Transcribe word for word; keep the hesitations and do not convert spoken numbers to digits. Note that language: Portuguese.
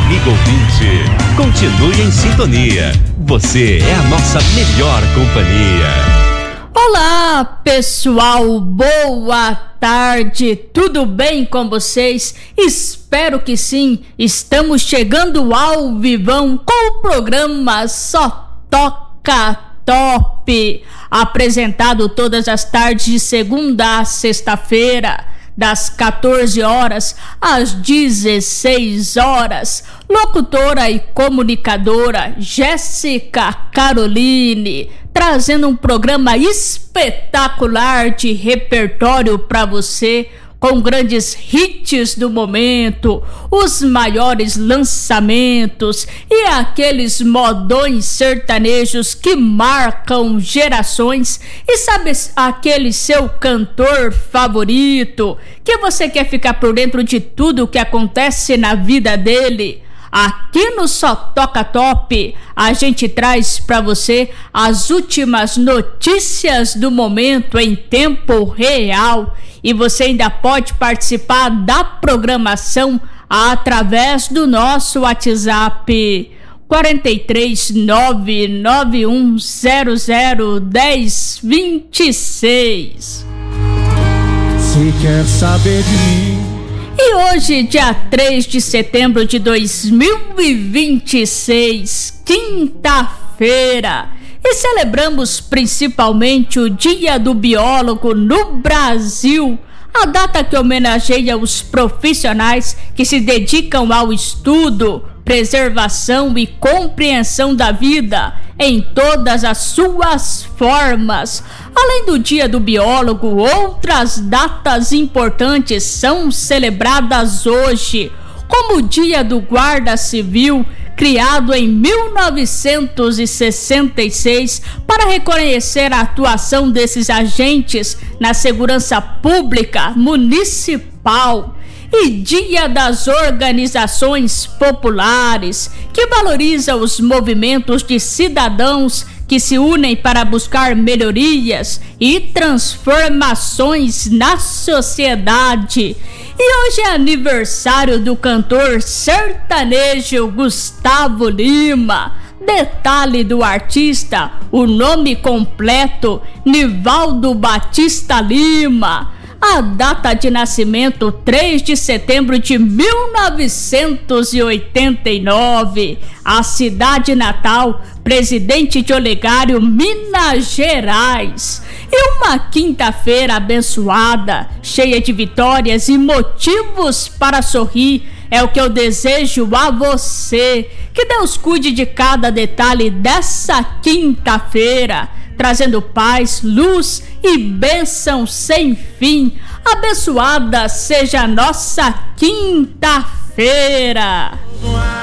amigo ouvinte, continue em sintonia. Você é a nossa melhor companhia. Olá, pessoal, boa tarde, tudo bem com vocês? Espero que sim. Estamos chegando ao vivão com o programa Só Toca Top, apresentado todas as tardes de segunda a sexta-feira, das quatorze horas às dezesseis horas. Locutora e comunicadora Jéssica Caroline, trazendo um programa espetacular de repertório para você, com grandes hits do momento, os maiores lançamentos e aqueles modões sertanejos que marcam gerações. E sabe aquele seu cantor favorito, que você quer ficar por dentro de tudo o que acontece na vida dele? Aqui no Só Toca Top, a gente traz para você as últimas notícias do momento em tempo real. E você ainda pode participar da programação através do nosso WhatsApp quatro três nove nove um zero zero um zero dois seis. Se quer saber de mim. E hoje, dia três de setembro de dois mil e vinte e seis, quinta-feira, e celebramos principalmente o Dia do Biólogo no Brasil, a data que homenageia os profissionais que se dedicam ao estudo, preservação e compreensão da vida em todas as suas formas. Além do Dia do Biólogo, outras datas importantes são celebradas hoje, como o Dia do Guarda Civil, criado em mil novecentos e sessenta e seis para reconhecer a atuação desses agentes na segurança pública municipal, e Dia das Organizações Populares, que valoriza os movimentos de cidadãos que se unem para buscar melhorias e transformações na sociedade. E hoje é aniversário do cantor sertanejo Gustavo Lima. Detalhe do artista: o nome completo, Nivaldo Batista Lima. A data de nascimento, três de setembro de mil novecentos e oitenta e nove. A cidade natal, Presidente de Olegário, Minas Gerais. E uma quinta-feira abençoada, cheia de vitórias e motivos para sorrir, é o que eu desejo a você. Que Deus cuide de cada detalhe dessa quinta-feira, trazendo paz, luz e bênção sem fim. Abençoada seja a nossa quinta-feira.